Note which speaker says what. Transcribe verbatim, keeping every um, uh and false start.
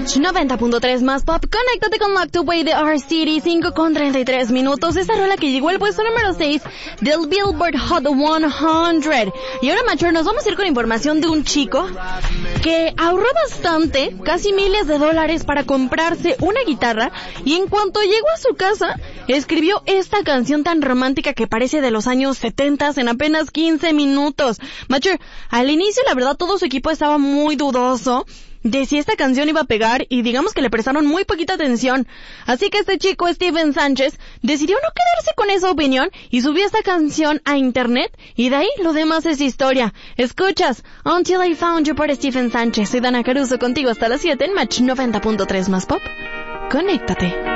Speaker 1: Match noventa punto tres más pop. Conéctate con Locked Away de R-City, cinco con treinta y tres minutos. Esa rola que llegó al puesto número seis del Billboard Hot cien. Y ahora, Macho, nos vamos a ir con información de un chico que ahorró bastante, casi miles de dólares para comprarse una guitarra, y en cuanto llegó a su casa, escribió esta canción tan romántica que parece de los años setenta en apenas quince minutos. Macho, al inicio, la verdad, todo su equipo estaba muy dudoso de si esta canción iba a pegar, y digamos que le prestaron muy poquita atención. Así que este chico, Stephen Sánchez, decidió no quedarse con esa opinión y subió esta canción a internet, y de ahí lo demás es historia. Escuchas Until I Found You por Stephen Sánchez. Soy Dana Caruso, contigo hasta las siete en Match noventa punto tres más pop. Conéctate.